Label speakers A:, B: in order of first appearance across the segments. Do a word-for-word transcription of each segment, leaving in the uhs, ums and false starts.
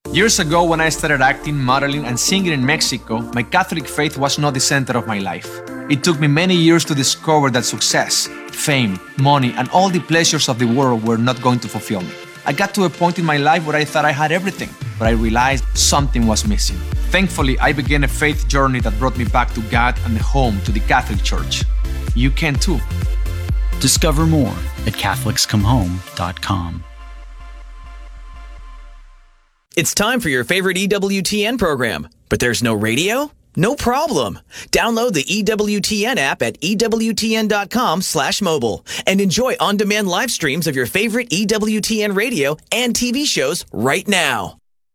A: Years ago, when I started acting, modeling, and singing in Mexico, my Catholic faith was not the center of my life. It took me many years to discover that success, fame, money, and all the pleasures of the world were not going to fulfill me. I got to a point in my life where I thought I had everything, but I realized something was missing. Thankfully, I began a faith journey that brought me back to God and home to the Catholic Church. You can too.
B: Discover more at Catholics Come Home dot com.
C: It's time for your favorite E W T N program, but there's no radio? No problem. Download the E W T N app at E W T N dot com slash mobile and enjoy on-demand live streams of your favorite E W T N radio and T V shows right now.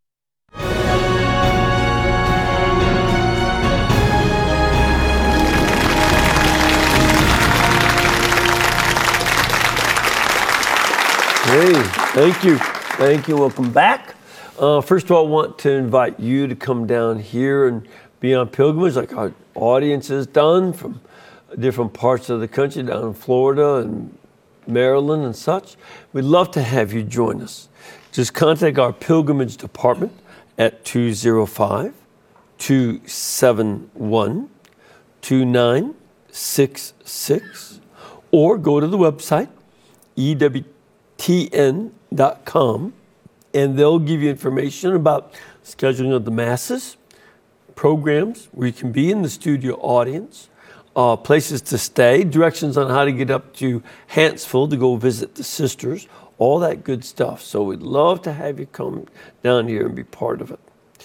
D: Hey, thank you. Thank you. Welcome back. Uh, first of all, I want to invite you to come down here and be on pilgrimage like our audience has done from different parts of the country, down in Florida and Maryland and such. We'd love to have you join us. Just contact our pilgrimage department at two oh five, two seven one, two nine six six or go to the website, E W T N dot com. And they'll give you information about scheduling of the masses, programs where you can be in the studio audience, uh, places to stay, directions on how to get up to Huntsville to go visit the sisters, all that good stuff. So we'd love to have you come down here and be part of it.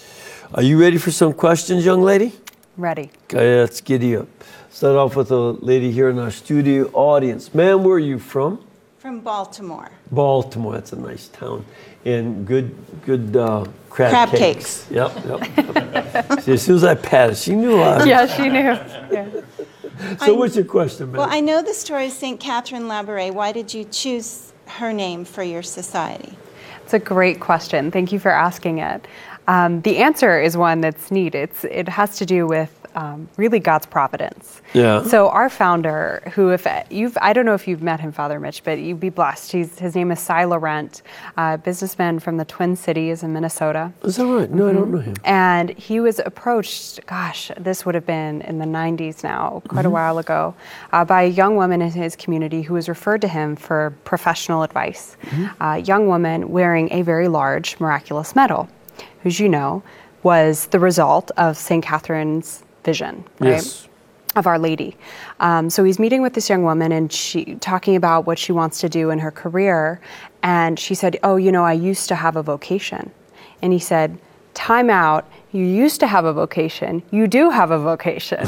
D: Are you ready for some questions, young lady?
E: Ready.
D: Okay, let's get you up. Start off with a lady here in our studio audience. Ma'am, where are you from?
F: From Baltimore.
D: Baltimore, that's a nice town. And good good uh, crab,
F: crab
D: cakes.
F: cakes.
D: Yep, yep. See, as soon as I patted, she knew I
E: Yeah, she knew. Yeah.
D: So
F: I,
D: what's your question, ma'am?
F: Well, I know the story of Saint Catherine Labouré. Why did you choose her name for your society?
E: It's a great question. Thank you for asking it. Um, the answer is one that's neat. It's, it has to do with um, really God's providence.
D: Yeah.
E: So our founder, who if you've, I don't know if you've met him, Father Mitch, but you'd be blessed. He's, his name is Cy Laurent, a businessman from the Twin Cities in Minnesota.
D: Is that right? No, mm-hmm. I don't know him.
E: And he was approached, gosh, this would have been in the nineties now, quite mm-hmm. a while ago, uh, by a young woman in his community who was referred to him for professional advice. Mm-hmm. A young woman wearing a very large miraculous medal, who, as you know, was the result of Saint Catherine's vision, right?
D: Yes.
E: Of Our Lady. Um, so he's meeting with this young woman and she talking about what she wants to do in her career. And she said, oh, you know, I used to have a vocation. And he said, time out, you used to have a vocation. You do have a vocation.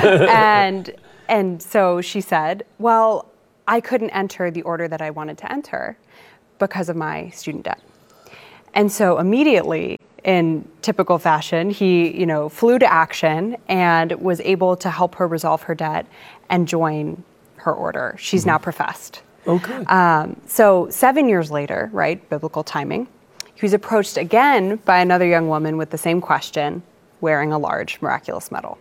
E: and and so she said, well, I couldn't enter the order that I wanted to enter because of my student debt. And so immediately, in typical fashion, he, you know, flew to action and was able to help her resolve her debt and join her order. She's mm-hmm. now professed.
D: Okay.
E: Um, so seven years later, right, biblical timing, he was approached again by another young woman with the same question, wearing a large miraculous medal.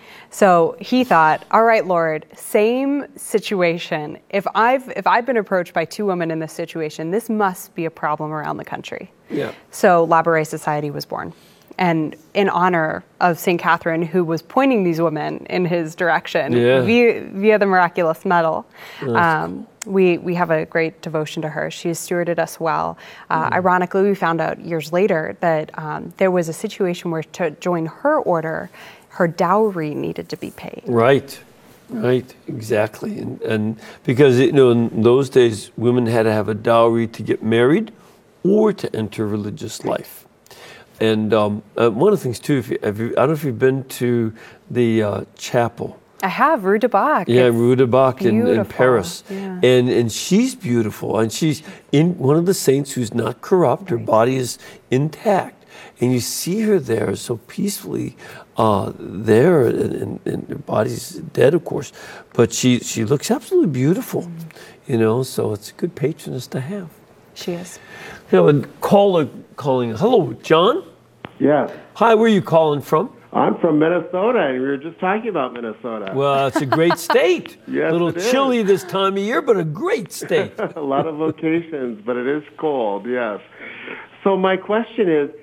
E: So he thought, all right, Lord, same situation. If I've if I've been approached by two women in this situation, this must be a problem around the country.
D: Yeah.
E: So Labouré Society was born. And in honor of Saint Catherine, who was pointing these women in his direction
D: yeah.
E: via, via the miraculous medal, um, we, we have a great devotion to her. She has stewarded us well. Uh, mm. Ironically, we found out years later that um, there was a situation where to join her order, her dowry needed to be paid.
D: Right, right, exactly. And, and because, you know, in those days, women had to have a dowry to get married or to enter religious life. And um, uh, one of the things, too, if you, if you, I don't know if you've been to the uh, chapel.
E: I have, Rue de Bac.
D: Yeah, Rue de Bac in, in Paris.
E: Yeah.
D: And and she's beautiful. And she's in one of the saints who's not corrupt. Her body is intact. And you see her there so peacefully uh, there, and, and, and her body's dead, of course. But she, she looks absolutely beautiful, mm-hmm. you know, so it's a good patroness to have.
E: She is.
D: You know, a caller calling. Hello, John?
G: Yeah.
D: Hi, where are you calling from?
G: I'm from Minnesota, and we were just talking about Minnesota.
D: Well, it's a great state.
G: Yes,
D: a little
G: it
D: chilly
G: is.
D: this time of year, but a great state.
G: A lot of locations, but it is cold, yes. So my question is, do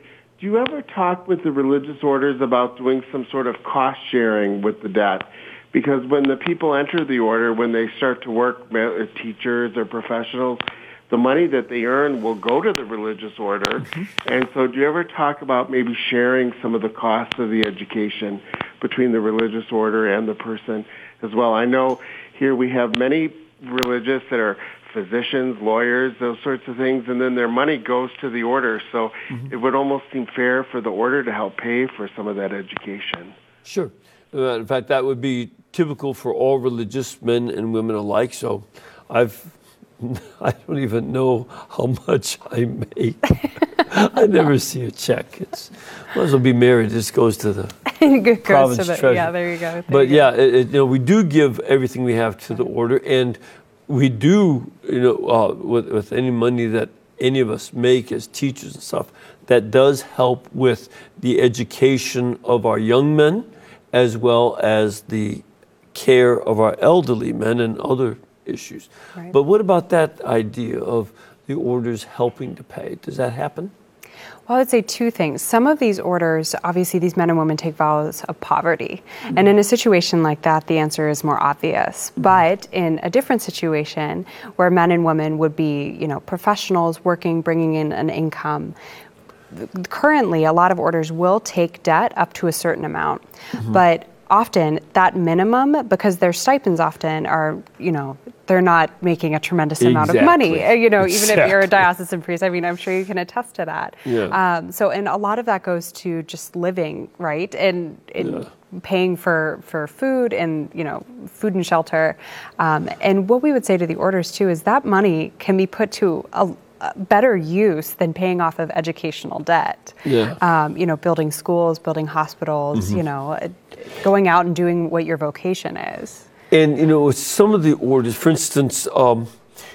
G: do you ever talk with the religious orders about doing some sort of cost sharing with the debt? Because when the people enter the order, when they start to work as teachers or professionals, the money that they earn will go to the religious order. Mm-hmm. And so do you ever talk about maybe sharing some of the costs of the education between the religious order and the person as well? I know here we have many religious that are physicians, lawyers, those sorts of things, and then their money goes to the order. So mm-hmm. it would almost seem fair for the order to help pay for some of that education.
D: Sure. Uh, in fact, that would be typical for all religious men and women alike. So I've, I don't even know how much I make. I never see a check. It's might as well be married. It just goes to the
E: goes
D: province
E: to the,
D: treasury.
E: Yeah, there you go. There
D: but
E: you
D: yeah,
E: go.
D: it, it, you know, we do give everything we have to the order, and we do, you know, uh, with, with any money that any of us make as teachers and stuff, that does help with the education of our young men, as well as the care of our elderly men and other issues.
E: Right.
D: But what about that idea of the orders helping to pay? Does that happen?
E: Well, I would say two things. Some of these orders, obviously these men and women take vows of poverty. Mm-hmm. And in a situation like that, the answer is more obvious. Mm-hmm. But in a different situation where men and women would be, you know, professionals working, bringing in an income, currently a lot of orders will take debt up to a certain amount. Mm-hmm. But often that minimum, because their stipends often are, you know, they're not making a tremendous amount
D: exactly.
E: of money, you know,
D: exactly.
E: even if you're a diocesan priest. I mean, I'm sure you can attest to that.
D: Yeah.
E: Um, so, and a lot of that goes to just living, right? And, and
D: yeah.
E: paying for, for food and, you know, food and shelter. Um, and what we would say to the orders too is that money can be put to a, a better use than paying off of educational debt.
D: Yeah.
E: Um, you know, building schools, building hospitals, mm-hmm. you know, going out and doing what your vocation is.
D: And, you know, with some of the orders, for instance, um,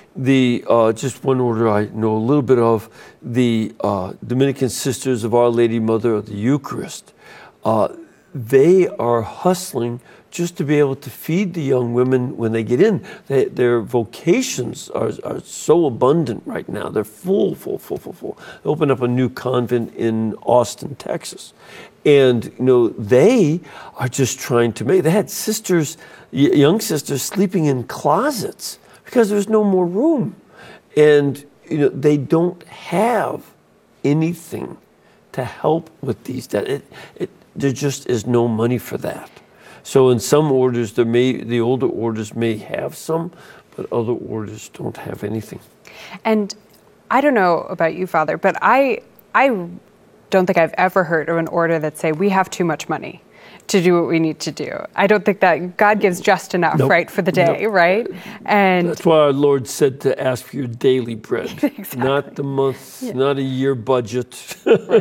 D: the uh, just one order I know a little bit of, the uh, Dominican Sisters of Our Lady Mother of the Eucharist, uh, they are hustling just to be able to feed the young women when they get in. They, their vocations are, are so abundant right now. They're full, full, full, full, full. They opened up a new convent in Austin, Texas. And, you know, they are just trying to make, they had sisters, young sisters sleeping in closets because there's no more room. And, you know, they don't have anything to help with these debts. It, it, there just is no money for that. So in some orders, there may, the older orders may have some, but other orders don't have anything.
E: And I don't know about you, Father, but I, I don't think I've ever heard of an order that say we have too much money to do what we need to do. I don't think that God gives just enough, nope. right, for the day, nope. right? And
D: that's why our Lord said to ask for your daily bread,
E: exactly.
D: not the month, yeah. not a year budget,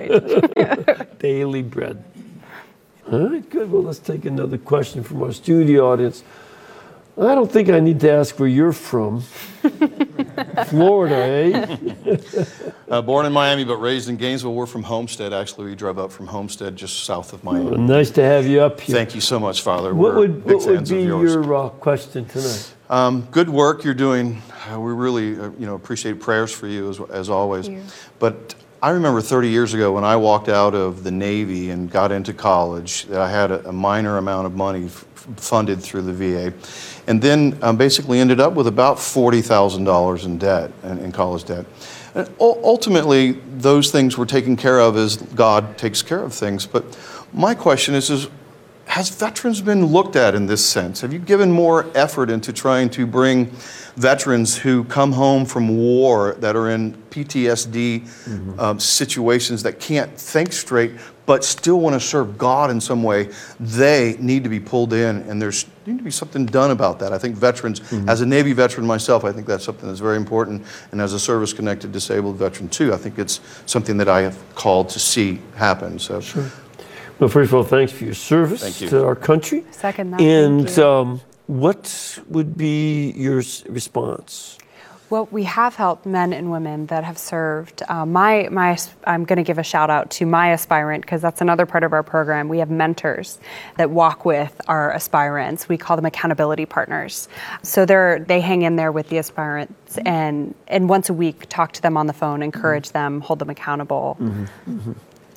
E: right.
D: daily bread. All right, good. Well, let's take another question from our studio audience. I don't think I need to ask where you're from. Florida, eh?
H: uh, born in Miami, but raised in Gainesville. We're from Homestead. Actually, we drove up from Homestead, just south of Miami.
D: Well, nice to have you up here.
H: Thank you so much, Father.
D: What
H: We're
D: would,
H: big
D: what would
H: fans
D: be
H: of yours.
D: your uh, question tonight?
H: Um, good work you're doing. Uh, we really, uh, you know, appreciate prayers for you as, as always. But I remember thirty years ago when I walked out of the Navy and got into college, that I had a, a minor amount of money f funded through the V A. And then um, basically ended up with about forty thousand dollars in debt, in, in college debt. And ultimately, those things were taken care of as God takes care of things. But my question is, is, has veterans been looked at in this sense? Have you given more effort into trying to bring veterans who come home from war that are in P T S D mm-hmm. um, situations that can't think straight, but still want to serve God in some way? They need to be pulled in, and there's need to be something done about that. I think veterans, mm-hmm. as a Navy veteran myself, I think that's something that's very important, and as a service-connected disabled veteran too, I think it's something that I have called to see happen. So.
D: Sure. Well, first of all, thanks for your service
H: Thank you.
D: to our country.
E: Second that.
D: And
E: thank you.
D: Um, what would be your response?
E: Well, we have helped men and women that have served. Uh, my, my, I'm going to give a shout out to my aspirant, because that's another part of our program. We have mentors that walk with our aspirants. We call them accountability partners. So they're, they hang in there with the aspirants and, and once a week talk to them on the phone, encourage mm-hmm. them, hold them accountable.
D: Mm-hmm. Mm-hmm.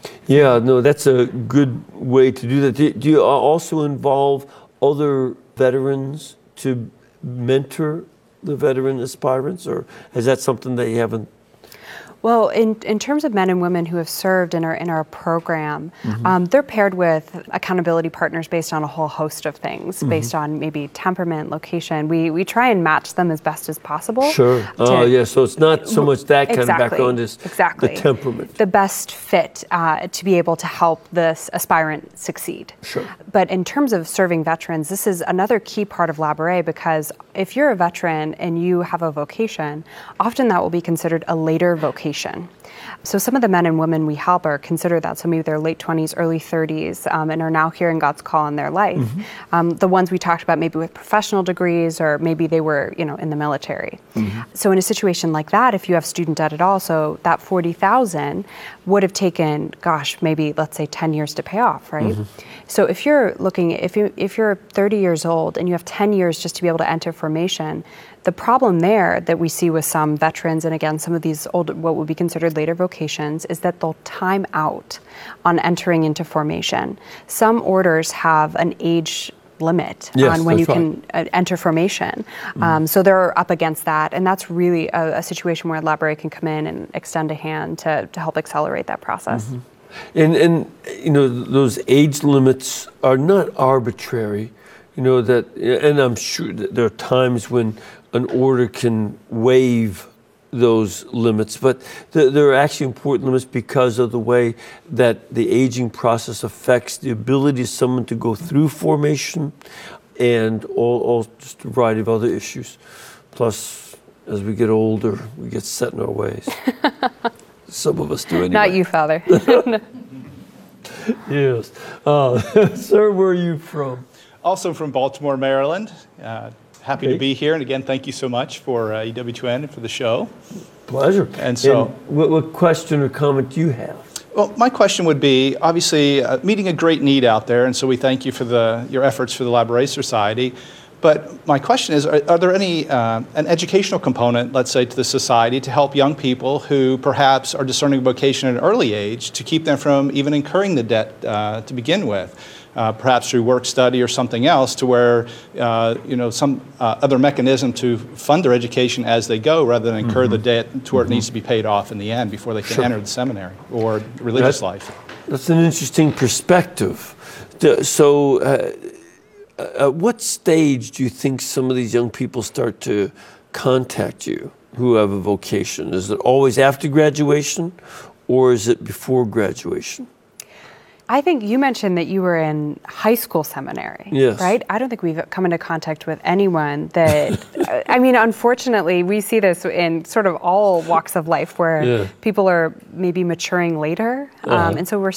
D: Yeah, no, that's a good way to do that. Do, do you also involve other veterans to mentor the veteran aspirants, or is that something that you haven't?
E: Well, in, in terms of men and women who have served in our in our program, mm-hmm. um, they're paired with accountability partners based on a whole host of things, mm-hmm. based on maybe temperament, location. We we try and match them as best as possible.
D: Sure. Oh, uh, yeah. So it's not so much that kind
E: exactly,
D: of background as
E: exactly.
D: the temperament.
E: The best fit uh, to be able to help this aspirant succeed.
D: Sure.
E: But in terms of serving veterans, this is another key part of Labouré, because if you're a veteran and you have a vocation, often that will be considered a later vocation. So some of the men and women we help are considered that, so maybe they're late twenties, early thirties, um, and are now hearing God's call in their life. Mm-hmm. Um, the ones we talked about maybe with professional degrees, or maybe they were, you know, in the military. Mm-hmm. So in a situation like that, if you have student debt at all, so that forty thousand would have taken, gosh, maybe let's say ten years to pay off, right? Mm-hmm. So if you're looking, if you if you're thirty years old and you have ten years just to be able to enter formation, the problem there that we see with some veterans, and again, some of these old, what would be considered later vocations, is that they'll time out on entering into formation. Some orders have an age limit
D: yes,
E: on when you
D: right.
E: can uh, enter formation.
D: Mm.
E: Um, so they're up against that, and that's really a, a situation where Labouré can come in and extend a hand to, to help accelerate that process.
D: Mm-hmm. And, and, you know, those age limits are not arbitrary, you know, that, and I'm sure that there are times when an order can waive those limits, but th- there are actually important limits because of the way that the aging process affects the ability of someone to go through formation, and all, all just a variety of other issues. Plus, as we get older, we get set in our ways. Some of us do anyway.
E: Not you, Father.
D: Yes. Uh, sir, where are you from?
I: Also from Baltimore, Maryland. Uh, happy okay. to be here. And again, thank you so much for uh, E W two N and for the show.
D: Pleasure.
I: And so,
D: and what, what question or comment do you have?
I: Well, my question would be, obviously, uh, meeting a great need out there, and so we thank you for the your efforts for the Labouré Society. But my question is, are, are there any, uh, an educational component, let's say, to the society to help young people who perhaps are discerning vocation at an early age to keep them from even incurring the debt uh, to begin with? Uh, perhaps through work study or something else, to where, uh, you know, some uh, other mechanism to fund their education as they go, rather than incur mm-hmm. the debt to where mm-hmm. it needs to be paid off in the end before they can
D: sure.
I: enter the seminary or religious
D: that's,
I: life.
D: That's an interesting perspective. So, uh, at what stage do you think some of these young people start to contact you who have a vocation? Is it always after graduation, or is it before graduation?
E: I think you mentioned that you were in high school seminary,
D: yes.
E: right? I don't think we've come into contact with anyone that, I mean, unfortunately, we see this in sort of all walks of life where
D: yeah.
E: people are maybe maturing later.
D: Uh-huh.
E: Um, and so we're